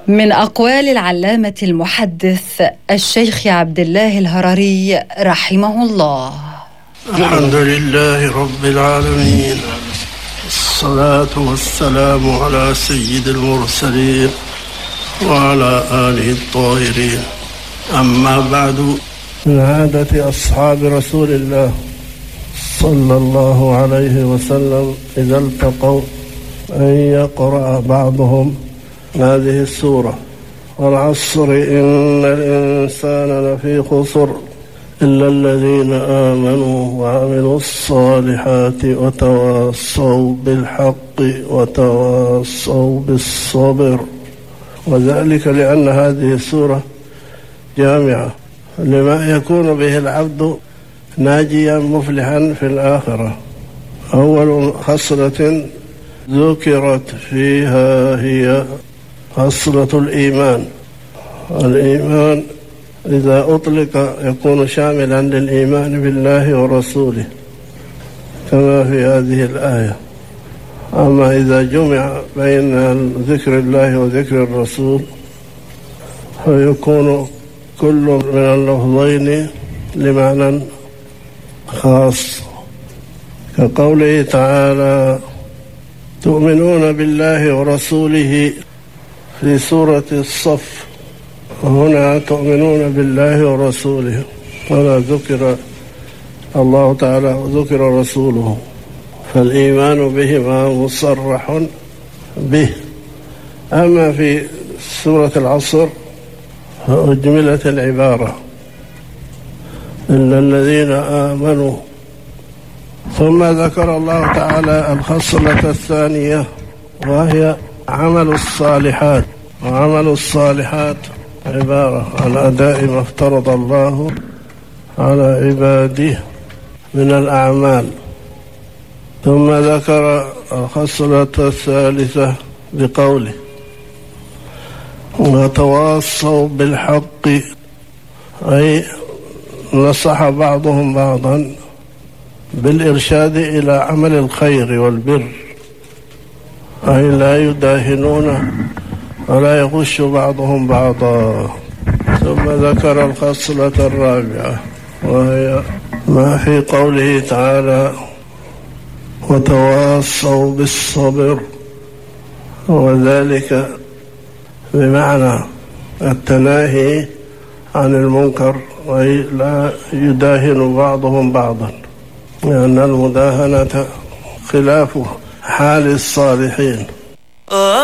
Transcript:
من أقوال العلامة المحدث الشيخ عبد الله الهرري رحمه الله: الحمد لله رب العالمين، الصلاة والسلام على سيد المرسلين وعلى آله الطاهرين. أما بعد، من عادة أصحاب رسول الله صلى الله عليه وسلم إذا التقوا أن يقرأ بعضهم هذه السورة: والعصر إن الإنسان لفي خسر إلا الذين آمنوا وعملوا الصالحات وتواصوا بالحق وتواصوا بالصبر. وذلك لأن هذه السورة جامعة لما يكون به العبد ناجيا مفلحا في الآخرة. أول خصلة ذكرت فيها هي خصلة الإيمان. الإيمان إذا أطلق يكون شاملا للإيمان بالله ورسوله كما في هذه الآية. أما إذا جمع بين ذكر الله وذكر الرسول فيكون كل من اللفظين لمعنى خاص، كقوله تعالى: تؤمنون بالله ورسوله في سورة الصف. هنا تؤمنون بالله ورسوله، ولا ذكر الله تعالى وذكر رسوله، فالإيمان بهما مصرح به. أما في سورة العصر فأجملت العبارة: إلا الذين آمنوا. ثم ذكر الله تعالى الخصلة الثانية وهي عمل الصالحات. وعمل الصالحات عبارة عن أداء ما افترض الله على عباده من الأعمال. ثم ذكر الخصلة الثالثة بقوله: وتواصوا بالحق، أي نصح بعضهم بعضا بالإرشاد إلى عمل الخير والبر، أي لا يداهنون ولا يغش بعضهم بعضا. ثم ذكر الخصلة الرابعة وهي ما في قوله تعالى: وتواصوا بالصبر، وذلك بمعنى التناهي عن المنكر، أي لا يداهن بعضهم بعضا، لأن المداهنة خلاف حال الصالحين.